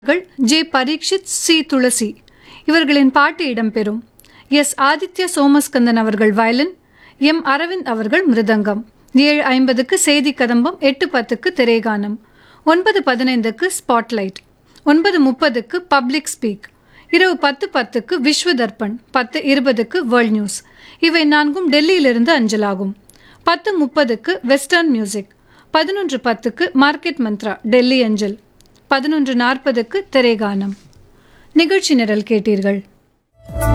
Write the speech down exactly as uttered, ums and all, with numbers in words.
J Parikshit, C துளசி இவர்களின் பாட்டு இடம்பெறும். எஸ் ஆதித்ய சோமஸ்கந்தன் அவர்கள் வயலின், எம் அரவிந்த் அவர்கள் மிருதங்கம். ஏழு ஐம்பதுக்கு செய்தி கதம்பம், எட்டு பத்துக்கு திரைகானம், ஒன்பது பதினைந்துக்கு ஸ்பாட்லைட், ஒன்பது முப்பதுக்கு பப்ளிக் ஸ்பீக், இரவு பத்து பத்துக்கு விஸ்வ தர்ப்பண், பத்து இருபதுக்கு வேர்ல்ட் நியூஸ். இவை நான்கும் டெல்லியிலிருந்து அஞ்சலாகும். பத்து முப்பதுக்கு வெஸ்டர்ன் மியூசிக், பதினொன்று பத்துக்கு மார்க்கெட் மந்த்ரா டெல்லி அஞ்சல், பதினொன்று நாற்பதுக்கு திரைகானம். நிகழ்ச்சி நிரல் கேட்டீர்கள்.